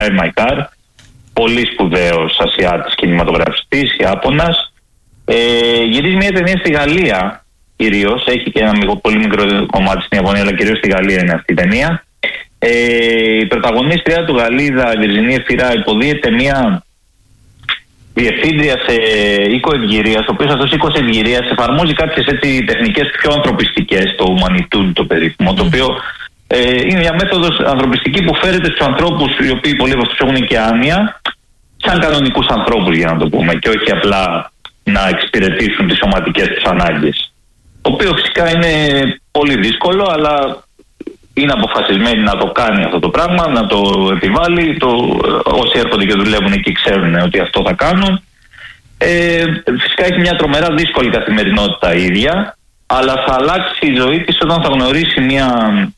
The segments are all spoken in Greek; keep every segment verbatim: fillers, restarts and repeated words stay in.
Drive My Car, πολύ σπουδαίος Ασιάτης κινηματογραφιστής, Ιάπωνας. Ε, γυρίζει μια ταινία στη Γαλλία κυρίως, έχει και ένα μικρό, πολύ μικρό κομμάτι στην Ιαπωνία, αλλά κυρίως στη Γαλλία είναι αυτή η ταινία. Ε, η πρωταγωνίστρια του Γαλλίδα, η Βιρζινή Εφιρά, υποδίεται μια διευθύντρια σε οίκο ευγυρίας, ο οποίος αυτός οίκος ευγυρίας εφαρμόζει κάποιες έτσι τεχνικές πιο ανθρωπιστικές, το humanitude το περίφημο, mm. το οποίο ε, είναι μια μέθοδος ανθρωπιστική που φέρεται στους ανθρώπους, οι οποίοι πολλοί από αυτούς έχουν και άνοια, σαν κανονικούς ανθρώπους, για να το πούμε, και όχι απλά να εξυπηρετήσουν τις σωματικές τους ανάγκες. Το οποίο φυσικά είναι πολύ δύσκολο, αλλά είναι αποφασισμένη να το κάνει αυτό το πράγμα, να το επιβάλλει. Το, όσοι έρχονται και δουλεύουν εκεί ξέρουν ότι αυτό θα κάνουν. Ε, φυσικά έχει μια τρομερά δύσκολη καθημερινότητα η ίδια, αλλά θα αλλάξει η ζωή της όταν θα γνωρίσει μια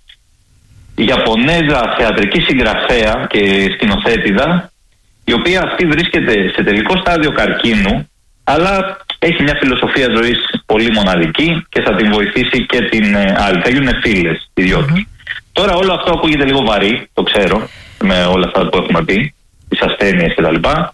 Ιαπωνέζα θεατρική συγγραφέα και σκηνοθέτηδα, η οποία αυτή βρίσκεται σε τελικό στάδιο καρκίνου, αλλά έχει μια φιλοσοφία ζωής πολύ μοναδική και θα την βοηθήσει και την άλλη. Θα γίνουν φίλες οι δυο τους. Mm-hmm. Τώρα όλο αυτό ακούγεται λίγο βαρύ, το ξέρω, με όλα αυτά που έχουμε πει, τις ασθένειες κτλ.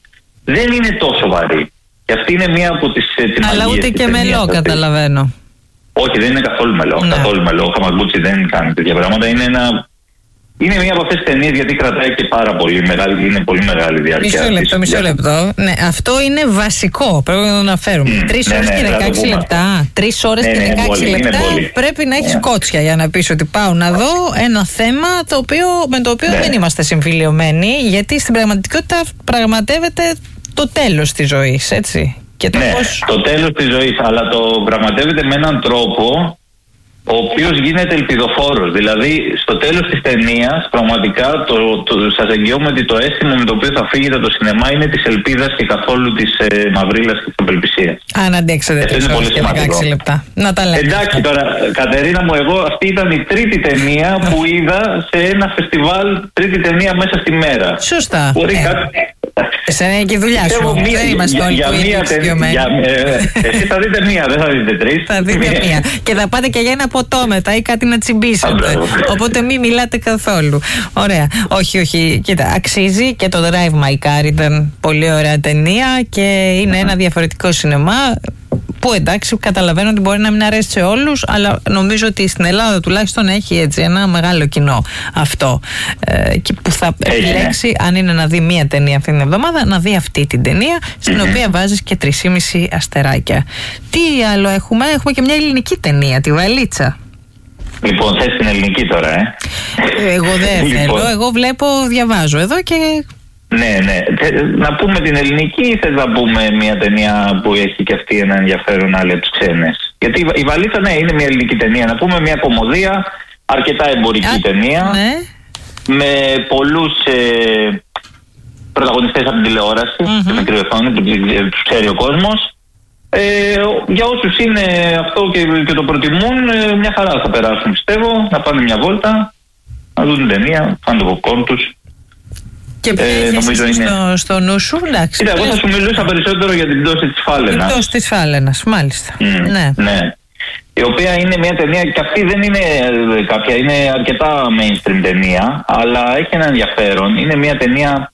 Δεν είναι τόσο βαρύ. Και αυτή είναι μία από τις τιμαγίες. Αλλά ούτε και μελό, καταλαβαίνω. Όχι, δεν είναι καθόλου μελό. Ναι. Καθόλου μελό. Ο Χαμαγκούτσι δεν κάνει τέτοια πράγματα. Είναι ένα... Είναι μία από αυτές τις ταινίες, γιατί κρατάει και πάρα πολύ μεγάλη, είναι πολύ μεγάλη διάρκεια. Μισό λεπτό, μισό λεπτό. Ναι, αυτό είναι βασικό, πρέπει να το αναφέρουμε. Mm, Τρεις ναι, ώρες ναι, και δεκαέξι λεπτά. Τρεις ώρες ναι, και δεκαέξι ναι, λεπτά πρέπει να έχεις yeah. κότσια για να πεις ότι πάω να δω ένα θέμα το οποίο, με το οποίο ναι. δεν είμαστε συμφιλιωμένοι, γιατί στην πραγματικότητα πραγματεύεται το τέλος της ζωής, έτσι. Και το, ναι, πώς... το τέλος της ζωής, αλλά το πραγματεύεται με έναν τρόπο ο οποίος γίνεται ελπιδοφόρος. Δηλαδή, στο τέλος της ταινίας, πραγματικά το, το, σας εγγυώμαι ότι το αίσθημα με το οποίο θα φύγετε το σινεμά είναι της ελπίδας και καθόλου της ε, μαυρίλας και της απελπισίας. Αν αντέξετε τρεις ώρες και δεκαέξι λεπτά. Να τα λέμε. Εντάξει τώρα, Κατερίνα μου, εγώ αυτή ήταν η τρίτη ταινία που είδα σε ένα φεστιβάλ, τρίτη ταινία μέσα στη μέρα. Σωστά. Μπορεί ε. κάτι... Εσένα είναι και η δουλειά σου. Μία, δεν είμαστε όλοι που είναι εξοικειωμένοι. Εσείς θα δείτε μία, δεν θα δείτε τρεις. Θα δείτε μία. Και θα πάτε και για ένα ποτό μετά ή κάτι να τσιμπήσετε. Οπότε μην μιλάτε καθόλου. Ωραία. Όχι, όχι. Κοίτα, αξίζει και το Drive My Car ήταν πολύ ωραία ταινία και είναι ένα διαφορετικό σινεμά. Που εντάξει, καταλαβαίνω ότι μπορεί να μην αρέσει σε όλους, αλλά νομίζω ότι στην Ελλάδα τουλάχιστον έχει έτσι ένα μεγάλο κοινό αυτό. Ε, και που θα επιλέξει, αν είναι να δει μία ταινία αυτή την εβδομάδα, να δει αυτή την ταινία, στην mm-hmm. οποία βάζεις και τρεισήμισι αστεράκια. Τι άλλο έχουμε? Έχουμε και μια ελληνική ταινία, τη Βαλίτσα. Λοιπόν, θες την ελληνική τώρα, ε? Εγώ δεν λοιπόν. θέλω. Εγώ βλέπω, διαβάζω εδώ και... Ναι, ναι. Να πούμε την ελληνική ή θες να πούμε μια ταινία που έχει και αυτή ένα ενδιαφέρον, άλλη από τις ξένες? Γιατί η Βαλίτσα, ναι, είναι μια ελληνική ταινία. Να πούμε μια κομμωδία, αρκετά εμπορική Α, ταινία, ναι. με πολλούς ε, πρωταγωνιστές από την τηλεόραση, mm-hmm. την μικρή οθόνη, τους ξέρει ο κόσμος. Ε, για όσους είναι αυτό και, και το προτιμούν, ε, μια χαρά θα περάσουν, πιστεύω, να πάνε μια βόλτα, να δουν την ταινία, πάνε το popcorn τους. Και ποια ε, νομίζω είναι στο, στο νου σου, εντάξει. Κοίτα, εγώ θα σου μιλούσα περισσότερο για την πτώση της Φάλαινας. Την πτώση της Φάλαινας, μάλιστα. Mm, ναι. ναι. Η οποία είναι μια ταινία, και αυτή δεν είναι κάποια, είναι αρκετά mainstream ταινία, αλλά έχει ένα ενδιαφέρον. Είναι μια ταινία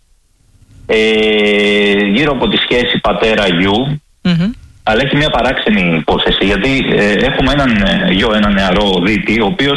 ε, γύρω από τη σχέση πατέρα-γιου, mm-hmm. αλλά έχει μια παράξενη υπόθεση, γιατί ε, έχουμε έναν γιο, έναν νεαρό δίτη, ο οποίος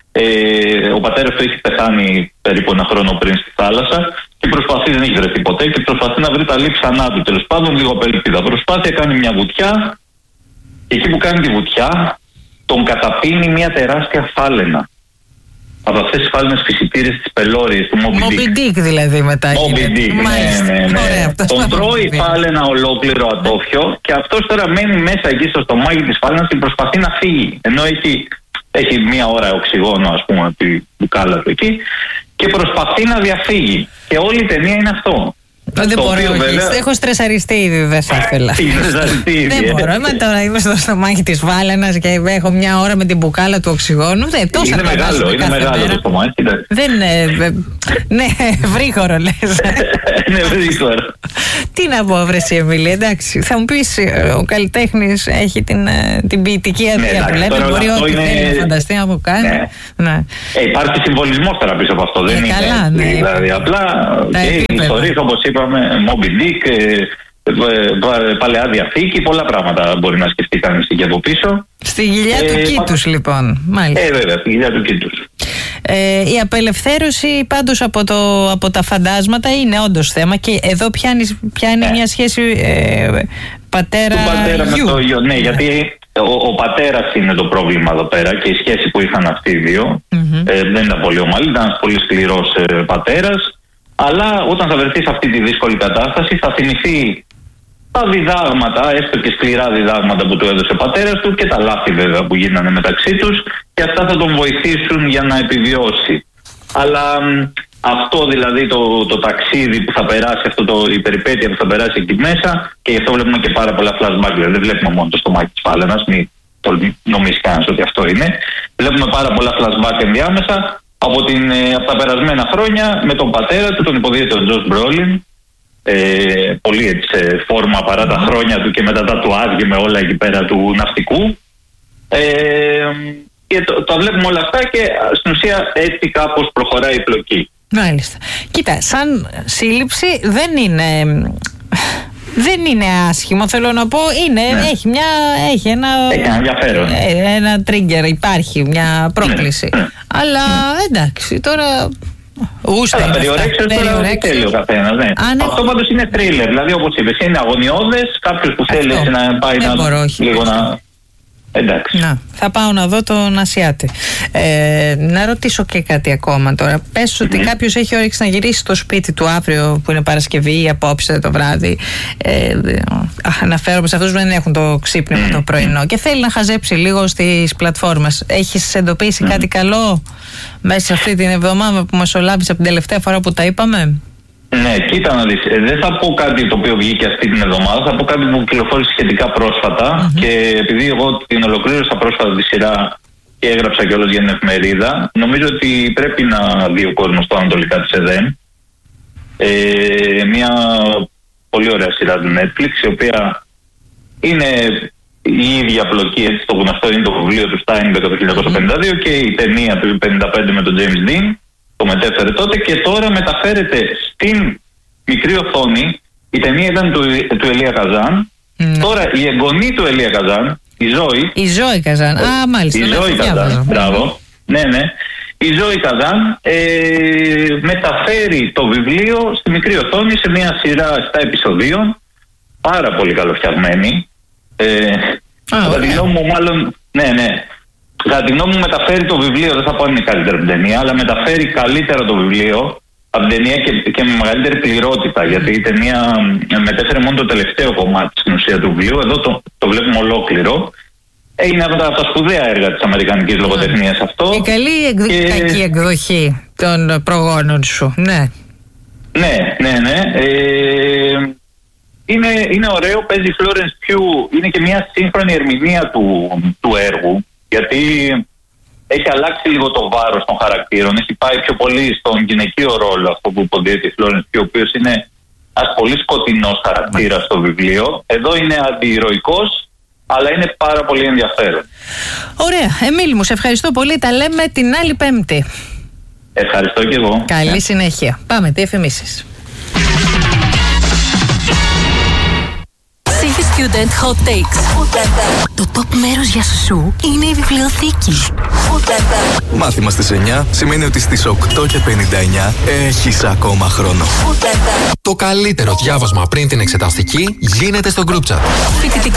ε, ο πατέρας του έχει πεθάνει περίπου ένα χρόνο πριν στη θάλασσα και προσπαθεί, δεν έχει βρεθεί ποτέ, και προσπαθεί να βρει τα λείψανά του. Τέλος πάντων, λίγο απελπίδα. Προσπάθεια, κάνει μια βουτιά, και εκεί που κάνει τη βουτιά, τον καταπίνει μια τεράστια φάλαινα. Από αυτές τις φάλαινες φυσιτήρες της Πελώριας, του Moby Dick. Moby Dick δηλαδή μετά. Moby Dick, ναι, ναι, ναι. Ωραία, τον τρώει η φάλαινα ολόκληρο ατόφιο, και αυτός τώρα μένει μέσα εκεί στο στομάχι της φάλαινας και προσπαθεί να φύγει. Ενώ έχει, έχει μια ώρα οξυγόνο, ας πούμε, τη μπουκάλα του εκεί, και προσπαθεί να διαφύγει. Και όλη η ταινία είναι αυτό. Δεν μπορώ, βέβαια... έχω στρεσαριστεί ήδη, δεν θα ήθελα. Δεν μπορώ, είμαι τώρα είμαι στο στομάχι της Βάλαινας και έχω μια ώρα με την μπουκάλα του οξυγόνου. Δεν, τόσα είναι μεγάλο, είναι μεγάλο το στομάχι. Δεν είναι. Ναι, βρύχωρο λες. Ναι, βρύχωρο. Τι να πω, βρε Εμίλη, εντάξει. Θα μου πεις, ο καλλιτέχνης έχει την ποιητική αδεία που λέμε. Μπορεί ό,τι θέλει να φανταστεί να μου κάνει. Υπάρχει συμβολισμός τώρα πίσω από αυτό. Δεν είναι. Δηλαδή, απλά οι ιστορίες, όπως είπαμε, Moby Dick, Παλαιά Διαθήκη, πολλά πράγματα μπορεί να σκεφτεί κανείς εκεί από πίσω. Στη κοιλιά ε, του Κήτους, πα... λοιπόν. Μάλιστα. Ε, βέβαια, στη κοιλιά του Κήτους. Ε, η απελευθέρωση πάντως από, το, από τα φαντάσματα είναι όντως θέμα και εδώ πιάνει, πιάνει ε. μια σχέση ε, πατέρα, πατέρα γιου. Με το γιο. Ναι, γιατί ο, ο πατέρας είναι το πρόβλημα εδώ πέρα και η σχέση που είχαν αυτοί οι δύο mm-hmm. ε, δεν ήταν πολύ ομαλή, ήταν ένας πολύ σκληρός ε, πατέρας. Αλλά όταν θα βρεθεί σε αυτή τη δύσκολη κατάσταση θα θυμηθεί τα διδάγματα, έστω και σκληρά διδάγματα που του έδωσε ο πατέρας του και τα λάθη βέβαια που γίνανε μεταξύ τους και αυτά θα τον βοηθήσουν για να επιβιώσει. Αλλά αυτό δηλαδή το, το ταξίδι που θα περάσει, αυτό το, η περιπέτεια που θα περάσει εκεί μέσα και γι' αυτό βλέπουμε και πάρα πολλά flashback, δηλαδή δεν βλέπουμε μόνο το στομάχι της Βάλαινας, μην το νομίζει κανένας ότι αυτό είναι. Βλέπουμε πάρα πολλά flashback ενδιάμεσα από, την, από τα περασμένα χρόνια με τον πατέρα του, τον υποδίεται ο Τζος Μπρόλιν. Ε, πολύ έτσι σε φόρμα παρά τα χρόνια του και μετά τα του άδειε με όλα εκεί πέρα του ναυτικού ε, και το, το βλέπουμε όλα αυτά και στην ουσία έτσι κάπως προχωράει η πλοκή. Μάλιστα. Κοίτα, σαν σύλληψη δεν είναι δεν είναι άσχημο, θέλω να πω, είναι, ναι. έχει, μια, έχει ένα έχει ένα ενδιαφέρον, ένα trigger, υπάρχει μια πρόκληση, ναι. Ναι. αλλά ναι. εντάξει, τώρα Γούστα είναι περιορέξεως τώρα θέλει ο καθένας, ναι. Αν αυτό έχω... πάντως είναι thriller, δηλαδή όπως είπες είναι αγωνιώδες, κάποιος που θέλει να πάει να, μπορώ, λίγο να... Εντάξει. Να, θα πάω να δω τον Ασιάτη. Ε, να ρωτήσω και κάτι ακόμα τώρα. Πες ότι mm-hmm. κάποιος έχει όρεξη να γυρίσει στο σπίτι του αύριο που είναι Παρασκευή ή απόψε το βράδυ. Ε, αναφέρομαι σε αυτούς που δεν έχουν το ξύπνημα mm-hmm. το πρωινό και θέλει να χαζέψει λίγο στις πλατφόρμες. Έχεις εντοπίσει mm-hmm. κάτι καλό μέσα σε αυτή την εβδομάδα που μεσολάβησε από την τελευταία φορά που τα είπαμε? Ναι, κοίτα να δεις. Ε, δεν θα πω κάτι το οποίο βγήκε αυτή την εβδομάδα, θα πω κάτι που κυκλοφόρησε σχετικά πρόσφατα mm-hmm. και επειδή εγώ την ολοκλήρωσα πρόσφατα τη σειρά και έγραψα κιόλας για την εφημερίδα, νομίζω ότι πρέπει να δει ο κόσμος το Ανατολικά της Εδέν. Ε, μια πολύ ωραία σειρά του Netflix, η οποία είναι η ίδια πλοκή, έτσι το γνωστό είναι το βιβλίο του Steinbeck το χίλια εννιακόσια πενήντα δύο mm-hmm. και η ταινία του πενήντα πέντε με τον James Dean. Το μετέφερε τότε και τώρα μεταφέρεται στην μικρή οθόνη. Η ταινία ήταν του, του Ελία Καζάν. Mm. Τώρα η εγγονή του Ελία Καζάν, η Ζόη. Η Ζόη Καζάν. Ε, Α, μάλιστα. Η Ζόη Καζάν. Μπράβο. Ναι, ναι. Η Ζόη Καζάν ε, μεταφέρει το βιβλίο στη μικρή οθόνη σε μια σειρά επτά επεισοδίων. Πάρα πολύ καλοφτιαγμένη. Ε, κατά τη γνώμη μου, μάλλον. Ναι, ναι. Κατά τη γνώμη μου μεταφέρει το βιβλίο, δεν θα πω αν είναι καλύτερα από την ταινία, αλλά μεταφέρει καλύτερα το βιβλίο από την ταινία και, και με μεγαλύτερη πληρότητα. Γιατί η ταινία μετέφερε μόνο το τελευταίο κομμάτι στην ουσία του βιβλίου. Εδώ το, το βλέπουμε ολόκληρο. Είναι από τα, από τα σπουδαία έργα της αμερικανικής mm. λογοτεχνίας αυτό. Η καλή εκδο... και... κακή εκδοχή των προγόνων σου, ναι. Ναι, ναι, ναι. Ε, είναι, είναι ωραίο, παίζει Florence Pugh, είναι και μια σύγχρονη ερμηνεία του, του έργου. Γιατί έχει αλλάξει λίγο το βάρος των χαρακτήρων, έχει πάει πιο πολύ στον γυναικείο ρόλο αυτό που υποδίεται η Florence Pugh, ο οποίος είναι ένας πολύ σκοτεινός χαρακτήρας στο βιβλίο. Εδώ είναι αντιηρωικός, αλλά είναι πάρα πολύ ενδιαφέρον. Ωραία. Εμίλη μου, σε ευχαριστώ πολύ. Τα λέμε την άλλη Πέμπτη. Ευχαριστώ και εγώ. Καλή yeah. συνέχεια. Πάμε, τι εφημίσεις. Student Hot Takes. Το top μέρος για σου είναι η βιβλιοθήκη. Μάθημα στις εννιά σημαίνει ότι στις οκτώ και πενήντα εννιά έχεις ακόμα χρόνο. Το καλύτερο διάβασμα πριν την εξεταστική γίνεται στο group chat. Φοιτητική